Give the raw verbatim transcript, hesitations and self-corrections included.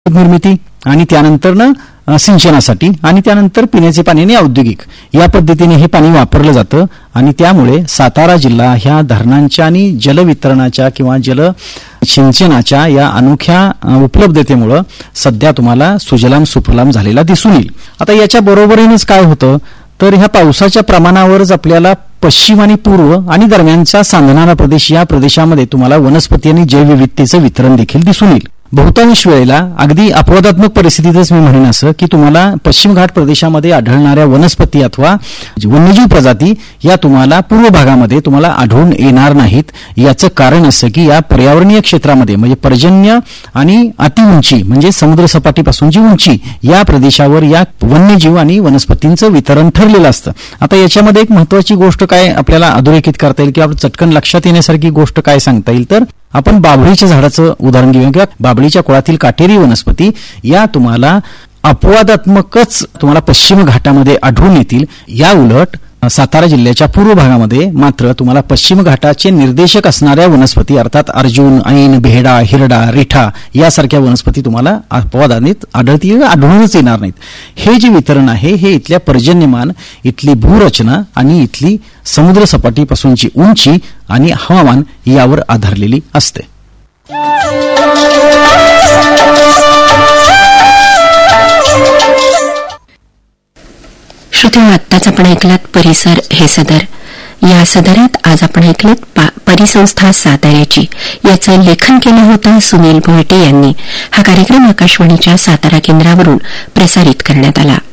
निर्मिती आणि त्यानंतर सिंचनासाठी आणि त्यानंतर पिण्याचे पाणी आणि औद्योगिक या पद्धतीने हे पाणी वापरलं जातं आणि त्यामुळे सातारा जिल्हा ह्या धरणांच्या आणि जलवितरणाच्या किंवा जल सिंचनाच्या या अनोख्या उपलब्धतेमुळे सध्या तुम्हाला सुजलाम सुफलाम झालेला दिसून येईल. आता याच्या बरोबरीनेच काय होतं तर ह्या पावसाच्या प्रमाणावरच आपल्याला पश्चिम आणि पूर्व आणि दरम्यानचा सांधणारा प्रदेश या प्रदेशामध्ये तुम्हाला वनस्पती आणि जैवविविधतेचं वितरण देखील दिसून येईल. बहुतांश वेळेला अगदी अपवादात्मक परिस्थितीतच मी म्हणेन असं की तुम्हाला पश्चिम घाट प्रदेशामध्ये आढळणाऱ्या वनस्पती अथवा वन्यजीव प्रजाती या तुम्हाला पूर्व भागामध्ये तुम्हाला आढळून येणार नाहीत. याचं कारण असं की या पर्यावरणीय क्षेत्रामध्ये म्हणजे पर्जन्य आणि अतिउंची म्हणजे समुद्र सपाटीपासूनची उंची या प्रदेशावर या वन्यजीव आणि वनस्पतींचं वितरण ठरलेलं असतं. आता याच्यामध्ये एक महत्वाची गोष्ट काय आपल्याला अधोरेखित करता येईल किंवा चटकन लक्षात येण्यासारखी गोष्ट काय सांगता येईल तर आपण बाभळीच्या झाडाचं उदाहरण घेऊया किंवा बाभळीच्या कुळातील काटेरी वनस्पती या तुम्हाला अपवादात्मकच तुम्हाला पश्चिम घाटामध्ये आढळून येतील. या उलट सातारा जिल्ह्याच्या पूर्व भागामध्ये मात्र तुम्हाला पश्चिम घाटाचे निर्देशक असणाऱ्या वनस्पती अर्थात अर्जुन, ऐन, भेडा, हिरडा, रिठा यासारख्या वनस्पती तुम्हाला अपवादानेत आढळतील आढळूनच येणार नाहीत. हे जे वितरण आहे हे इथल्या पर्जन्यमान, इथली भूरचना आणि इथली समुद्र सपाटीपासूनची उंची आणि हवामान यावर आधारलेली असते. श्रोते, आत्ताच आपण ऐकलात परिसर हे सदर. या सदरात आज आपण ऐकलत परिसंस्था साताऱ्याची. याचं लेखन केलं होतं सुनील भोयटे यांनी. हा कार्यक्रम आकाशवाणीच्या सातारा केंद्रावरून प्रसारित करण्यात आला.